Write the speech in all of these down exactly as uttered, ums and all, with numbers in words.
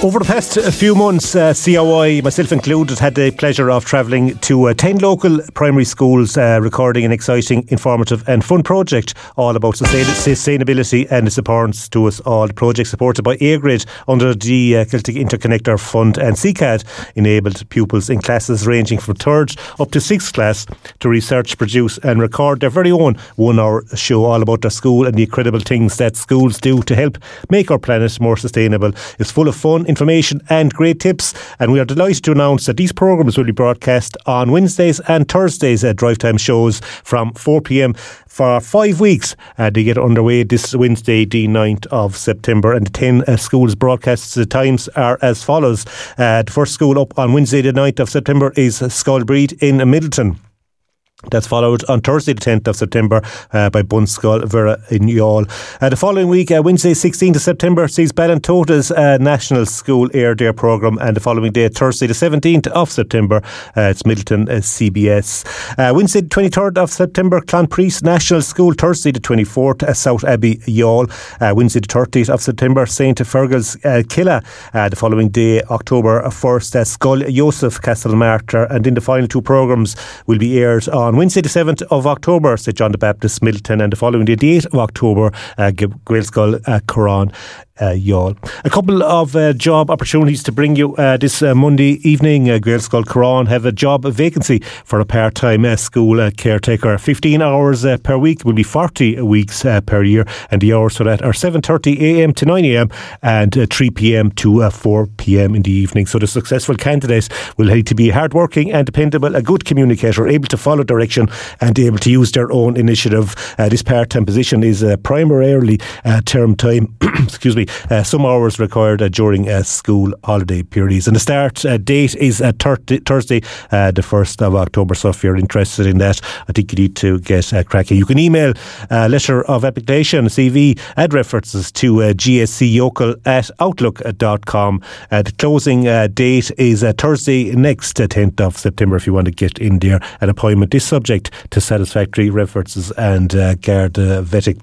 Over the past few months, uh, C O I, myself included, had the pleasure of travelling to uh, ten local primary schools, uh, recording an exciting, informative and fun project all about sustain- sustainability and its importance to us all. The project, supported by A-Grid under the uh, Celtic Interconnector Fund and C C A D, enabled pupils in classes ranging from third up to sixth class to research, produce and record their very own one-hour show all about their school and the incredible things that schools do to help make our planet more sustainable. It's full of fun, information and great tips, and we are delighted to announce that these programmes will be broadcast on Wednesdays and Thursdays at Drive Time shows from four p.m. for five weeks. Uh, they get underway this Wednesday, the ninth of September, and the ten uh, schools broadcast the times are as follows. Uh, the first school up on Wednesday the ninth of September is Skullbreed in Middleton. That's followed on Thursday the tenth of September uh, by Bunskull Vera in Youghal. Uh, the following week, uh, Wednesday sixteenth of September, sees Ballintota's uh, National School Air Dare programme, and the following day, Thursday the seventeenth of September, uh, it's Middleton uh, C B S. Uh, Wednesday the twenty-third of September, Clonpriest National School. Thursday the twenty-fourth, uh, South Abbey Youghal. Uh, Wednesday the thirtieth of September, Saint Fergal's uh, Killa. Uh, the following day, October first, uh, Skull Joseph Castlemartyr, and in the final two programmes will be aired on On Wednesday the seventh of October, Saint John the Baptist Middleton, and the following day, the eighth of October, uh, Gaelscoil uh, Coran uh, Youghal. A couple of uh, job opportunities to bring you uh, this uh, Monday evening. uh, Gaelscoil Coran have a job vacancy for a part-time uh, school uh, caretaker. fifteen hours uh, per week, will be forty weeks uh, per year, and the hours for that are seven thirty a.m. to nine a.m. and uh, three p.m. to uh, four p.m. in the evening. So the successful candidate will need to be hard-working and dependable, a good communicator, able to follow direction and able to use their own initiative. Uh, this part-time position is uh, primarily uh, term time, excuse me, uh, some hours required uh, during uh, school holiday periods. And the start uh, date is uh, thirty, Thursday, uh, the first of October. So if you're interested in that, I think you need to get uh, cracking. You can email a uh, letter of application, C V, and references to uh, g s c yokel at outlook dot com. Uh, the closing uh, date is uh, Thursday next, uh, tenth of September, if you want to get in there. An appointment is subject to satisfactory references and uh, guard uh, vetting.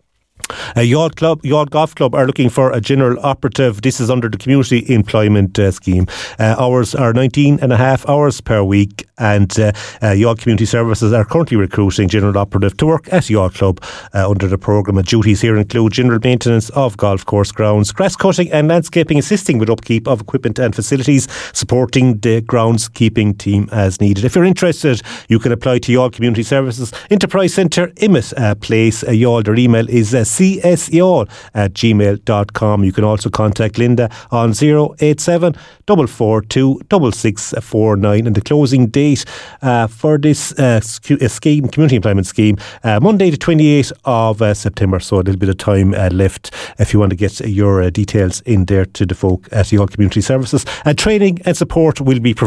Uh, Youghal Club, Youghal Golf Club are looking for a general operative. This is under the Community Employment uh, Scheme. Uh, hours are nineteen and a half hours per week, and uh, uh, Youghal Community Services are currently recruiting general operative to work at Youghal Club uh, under the programme. And duties here include general maintenance of golf course grounds, grass cutting and landscaping, assisting with upkeep of equipment and facilities, supporting the groundskeeping team as needed. If you're interested, you can apply to Youghal Community Services, Enterprise Centre, Emmet uh, Place, uh, Youghal. Their email is uh, c s youghal at gmail dot com. You can also contact Linda on zero eight seven, four four two, six six four nine. And the closing date uh, for this uh, scheme, community employment scheme, uh, Monday the twenty-eighth of uh, September. So a little bit of time uh, left if you want to get your uh, details in there to the folk at Youghal Community Services. And training and support will be provided